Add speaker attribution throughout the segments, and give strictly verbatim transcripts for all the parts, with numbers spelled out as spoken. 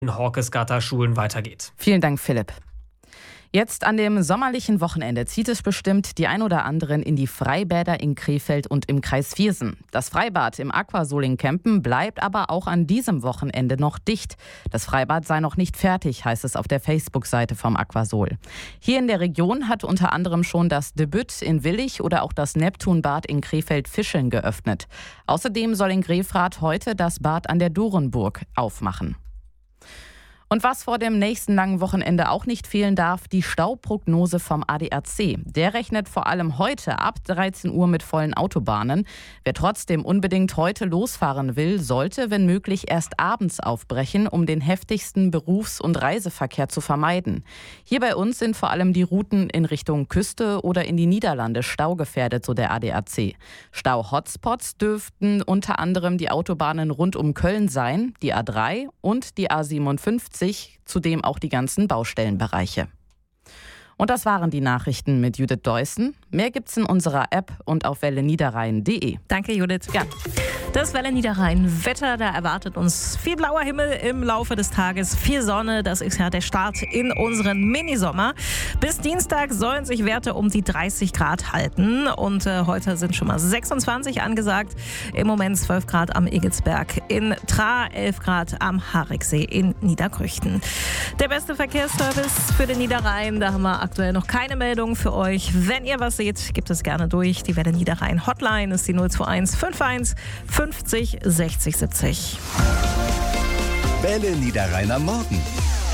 Speaker 1: in Horkesgatter Schulen weitergeht.
Speaker 2: Vielen Dank, Philipp. Jetzt an dem sommerlichen Wochenende zieht es bestimmt die ein oder anderen in die Freibäder in Krefeld und im Kreis Viersen. Das Freibad im Aquasol in Kempen bleibt aber auch an diesem Wochenende noch dicht. Das Freibad sei noch nicht fertig, heißt es auf der Facebook-Seite vom Aquasol. Hier in der Region hat unter anderem schon das De Bütt in Willich oder auch das Neptunbad in Krefeld-Fischeln geöffnet. Außerdem soll in Grefrath heute das Bad an der Dorenburg aufmachen. Und was vor dem nächsten langen Wochenende auch nicht fehlen darf, die Stauprognose vom A D A C. Der rechnet vor allem heute ab dreizehn Uhr mit vollen Autobahnen. Wer trotzdem unbedingt heute losfahren will, sollte, wenn möglich, erst abends aufbrechen, um den heftigsten Berufs- und Reiseverkehr zu vermeiden. Hier bei uns sind vor allem die Routen in Richtung Küste oder in die Niederlande staugefährdet, so der A D A C. Stau-Hotspots dürften unter anderem die Autobahnen rund um Köln sein, die A drei und die A siebenundfünfzig. Zudem auch die ganzen Baustellenbereiche. Und das waren die Nachrichten mit Judith Deussen. Mehr gibt's in unserer App und auf welle niederrhein punkt de.
Speaker 3: Danke, Judith. Ja. Das Welle Niederrhein Wetter, da erwartet uns viel blauer Himmel im Laufe des Tages, viel Sonne. Das ist ja der Start in unseren Minisommer. Bis Dienstag sollen sich Werte um die dreißig Grad halten. Und äh, heute sind schon mal sechsundzwanzig angesagt. Im Moment zwölf Grad am Egelsberg in Tra, elf Grad am Hariksee in Niederkrüchten. Der beste Verkehrsservice für den Niederrhein, da haben wir aktuell noch keine Meldung für euch. Wenn ihr was seht, gebt es gerne durch. Die Welle Niederrhein Hotline ist die null zwei eins fünf eins fünfzig sechzig siebzig.
Speaker 4: Welle Niederrhein am Morgen.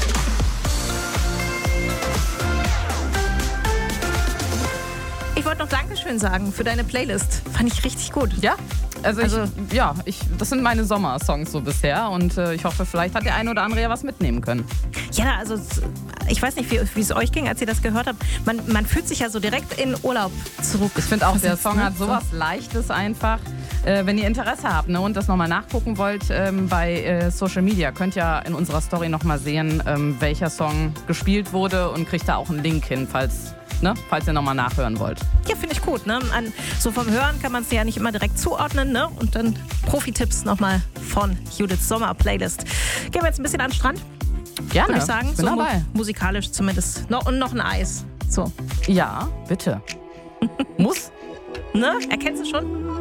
Speaker 3: Ich wollte noch Dankeschön sagen für deine Playlist. Fand ich richtig gut.
Speaker 2: Ja? Also, also ich, ja, ich, das sind meine Sommersongs so bisher und äh, ich hoffe, vielleicht hat der eine oder andere ja was mitnehmen können.
Speaker 3: Ja, also ich weiß nicht, wie, wie es euch ging, als ihr das gehört habt. Man, man fühlt sich ja so direkt in Urlaub zurück.
Speaker 2: Ich finde auch, der Song hat sowas Leichtes einfach. Äh, wenn ihr Interesse habt, ne, und das nochmal nachgucken wollt ähm, bei äh, Social Media, könnt ihr in unserer Story nochmal sehen, ähm, welcher Song gespielt wurde und kriegt da auch einen Link hin, falls... Ne? Falls ihr nochmal nachhören wollt.
Speaker 3: Ja, finde ich gut. Ne? An, so vom Hören kann man es ja nicht immer direkt zuordnen. Ne? Und dann Profi-Tipps nochmal von Judiths Sommer-Playlist. Gehen wir jetzt ein bisschen an den Strand?
Speaker 2: Gerne,
Speaker 3: würde ich sagen.
Speaker 2: bin
Speaker 3: so
Speaker 2: dabei.
Speaker 3: Mu- musikalisch zumindest. No, und noch ein Eis. So.
Speaker 2: Ja, bitte. Muss?
Speaker 3: Ne? Erkennst du schon?